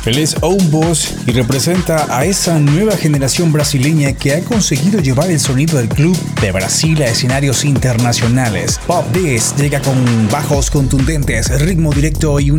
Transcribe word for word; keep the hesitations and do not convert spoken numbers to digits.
Él es Own Boss y representa a esa nueva generación brasileña que ha conseguido llevar el sonido del club de Brasil a escenarios internacionales. Pop This llega con bajos contundentes, ritmo directo y una